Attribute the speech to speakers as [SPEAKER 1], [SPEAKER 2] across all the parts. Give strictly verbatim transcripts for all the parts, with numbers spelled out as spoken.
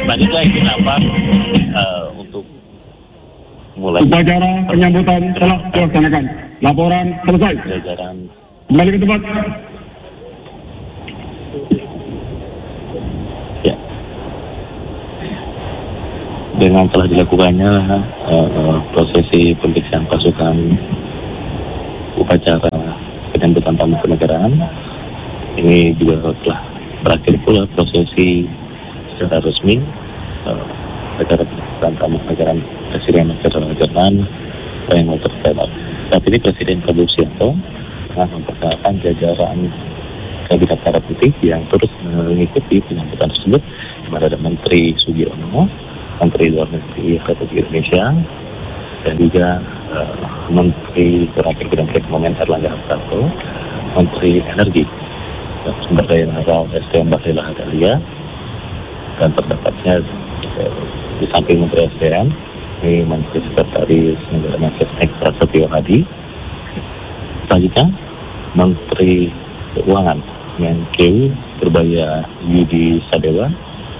[SPEAKER 1] selanjutnya ini nampak uh, untuk mulai
[SPEAKER 2] upacara penyambutan telah dilaksanakan. Laporan selesai.
[SPEAKER 1] jajaran
[SPEAKER 2] Kembali ke tempat.
[SPEAKER 1] ya dengan telah dilakukannya uh, prosesi pemeriksaan pasukan upacara penyambutan tamu kenegaraan, ini juga telah berakhir pula prosesi secara resmi uh, acara penyambutan tamu kenegaraan Presiden Federal Jerman Frank Walter Steinmeier. Saat ini Presiden Prabowo Subianto telah memperkenalkan jajaran Kabinet Merah Putih yang terus mengikuti penyambutan tersebut, di mana ada Menteri Sugiono, Menteri Luar Negeri Republik Indonesia, dan juga uh, Menteri Koordinator Bidang Perekonomian Erlangga Hartarto, Menteri Energi dan Sumber Daya Mineral S D M Bahlil Lahadalia, dan terdapatnya uh, di samping Menteri S D M ini Menteri Sekretaris Negara Mensesnek Prasetyo Hadi, selanjutnya Menteri Keuangan Menkeu Purbaya Yudi Sadewa,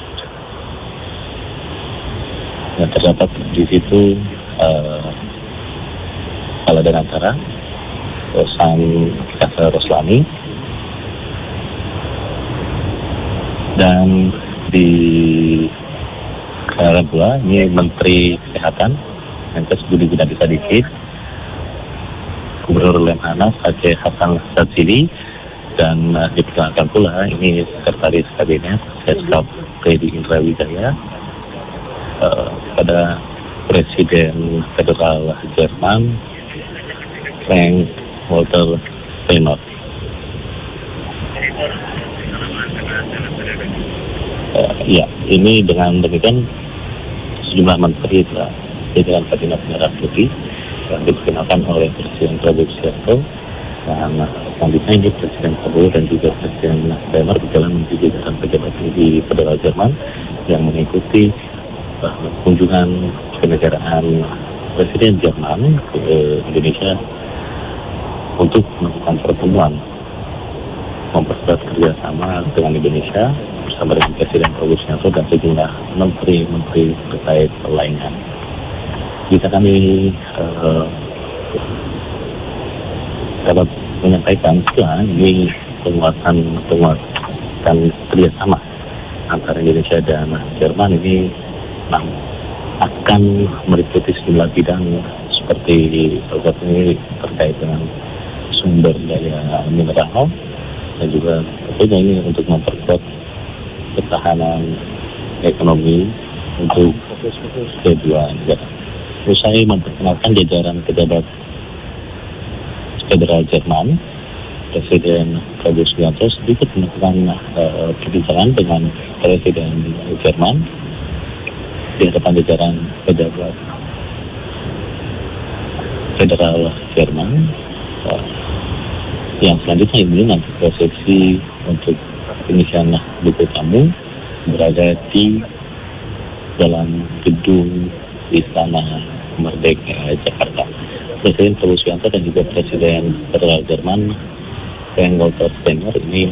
[SPEAKER 1] dan terdapat di situ uh, Kepala Danantara Rosan Kasa Roslani, dan di Kepala pula ini Menteri Kesehatan Menkes Budi Gunadi Sadikin, Gubernur Lemhanas Aceh Hasan Sadzili, dan uh, diperkenalkan pula ini Sekretaris Kabinet Seskap Teddy Indra Wijaya uh, pada Presiden Federal Jerman Frank Walter Steinmeier. Uh, ya, ini dengan demikian sejumlah menteri telah jajaran Kabinet Merah Putih yang diperkenalkan oleh Presiden Prabowo Subianto, dan selanjutnya ini Presiden Prabowo dan juga Presiden Steinmeier berjalan menuju jajaran pejabat di Federal Jerman yang mengikuti uh, kunjungan kenegaraan Presiden Jerman ke Indonesia untuk melakukan pertemuan memperkuat kerjasama dengan Indonesia bersama dengan Presiden Prabowo Subianto dan sejumlah menteri-menteri terkait lainnya. Bisa kami uh, dapat menyampaikan setelah ini penguatan penguatan kerjasama antara Indonesia dan Jerman ini nah, akan meliputi sejumlah bidang seperti salah ini terkait dengan sumber daya mineral, dan juga tentunya ini untuk memperkuat ketahanan ekonomi untuk kedua negara. Usai memperkenalkan jajaran pejabat Federal Jerman, Presiden Prabowo Subianto sedikit melakukan uh, perbincangan dengan Presiden Jerman di hadapan jajaran pejabat Federal Jerman. Uh, yang selanjutnya ini nanti prosesi untuk pengisian buku tamu berada di dalam gedung Istana Merdeka Jakarta. Presiden Prabowo Subianto dan juga Presiden Federal Jerman Frank Walter Steinmeier ini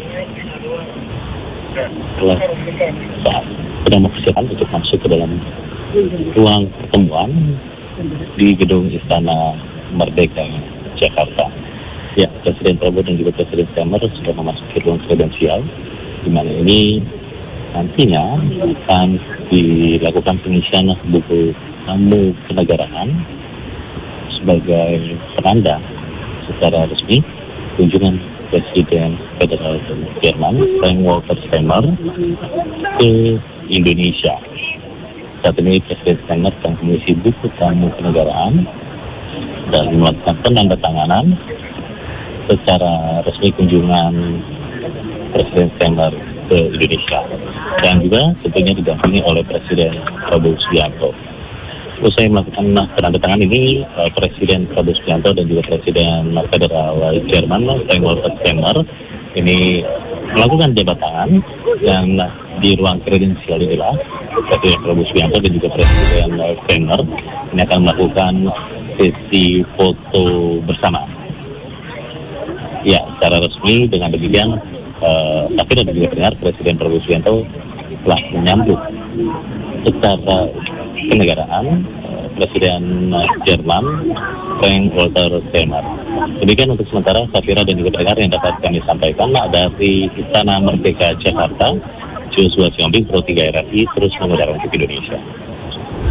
[SPEAKER 1] telah saat sedang mempersiapkan untuk masuk ke dalam ruang pertemuan di gedung Istana Merdeka Jakarta. Ya, Presiden Prabowo dan juga Presiden Steinmeier sudah memasuki ruang kredensial, di mana ini nantinya akan dilakukan pengisian buku tamu kenegaraan sebagai penanda secara resmi kunjungan Presiden Federal Jerman Frank Walter Steinmeier ke Indonesia. Saat ini Presiden Steinmeier sedang mengisi buku tamu kenegaraan dan melakukan penandatanganan secara resmi kunjungan Presiden Steinmeier ke Indonesia, dan juga tentunya didampingi oleh Presiden Prabowo Subianto. Usai melakukan penandatangan ini, Presiden Prabowo Subianto dan juga Presiden Federal Jerman Frank Walter Steinmeier ini melakukan jabat tangan, dan di ruang kredensial inilah Presiden Prabowo Subianto dan juga Presiden Steinmeier ini akan melakukan sesi foto bersama. Ya, secara resmi dengan demikian Uh, tapi dan juga benar Presiden Prabowo Subianto telah menyambut secara kenegaraan Presiden Jerman Frank Walter Steinmeier. Demikian untuk sementara, Safira dan juga pendengar yang dapat kami sampaikan. Nah, dari Istana Merdeka Jakarta, Joshua Siombing, Pro tiga R R I terus mengudara untuk Indonesia.